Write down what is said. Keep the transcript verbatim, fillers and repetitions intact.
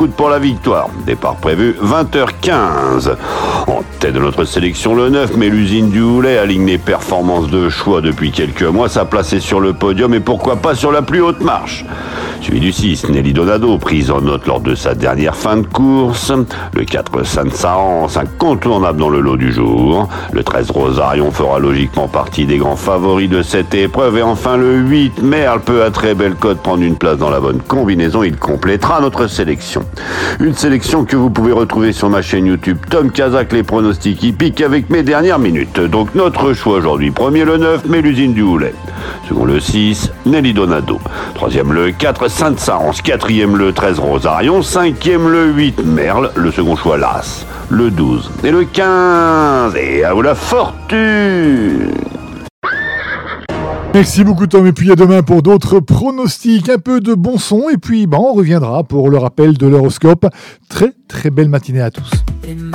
pour la victoire. Départ prévu vingt heures quinze. En tête de notre sélection, le neuf, Mélusine du Houlet aligne les performances de choix depuis quelques mois. Sa place est sur le podium et pourquoi pas sur la plus haute marche. Suivi du six, Nelly Donado, prise en note lors de sa dernière fin de course. Le quatre, San Saance, incontournable dans le lot du jour. Le treize, Rosarion, fera logiquement partie des grands favoris de cette épreuve. Et enfin le huit, Merle peut à très belle cote prendre une place dans la bonne combinaison. Il complétera notre sélection. Une sélection que vous pouvez retrouver sur ma chaîne YouTube Tom Kazak, les pronostics hippiques avec mes dernières minutes. Donc notre choix aujourd'hui, premier le neuf, Mélusine du Houlet. Second le six, Nelly Donado. Troisième le quatre, Sainte Saance. Quatrième le treize, Rosarion. Cinquième le huit, Merle. Le second choix, l'As. Le douze et le quinze. Et à vous la fortune! Merci beaucoup Tom, et puis à demain pour d'autres pronostics, un peu de bon son, et puis ben, on reviendra pour le rappel de l'horoscope. Très très belle matinée à tous.